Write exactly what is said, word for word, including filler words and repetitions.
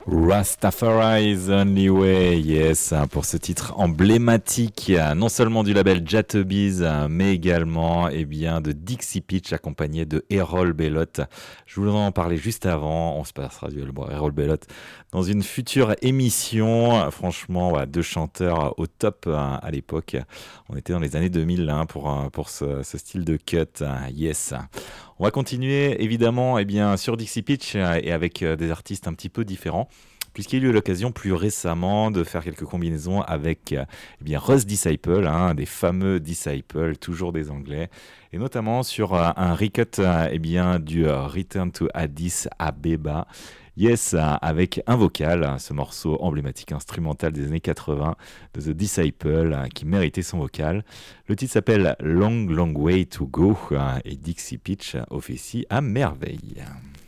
Rastafari's Only Way, yes, pour ce titre emblématique, non seulement du label Jattebees, mais également eh bien, de Dixie Pitch, accompagné de Errol Bellot. Je vous en parlais juste avant, on se passera du Errol Bellot dans une future émission. Franchement, ouais, deux chanteurs au top à l'époque. On était dans les années deux mille hein, pour, pour ce, ce style de cut, yes. On va continuer évidemment eh bien, sur Dixie Pitch et avec des artistes un petit peu différents, puisqu'il y a eu l'occasion plus récemment de faire quelques combinaisons avec eh bien, Russ Disciple, hein, des fameux Disciple, toujours des Anglais, et notamment sur un recut eh bien, du Return to Addis Abeba. Yes, avec un vocal, ce morceau emblématique instrumental des années quatre-vingts de The Disciple qui méritait son vocal. Le titre s'appelle Long Long Way to Go et Dixie Pitch officie à merveille.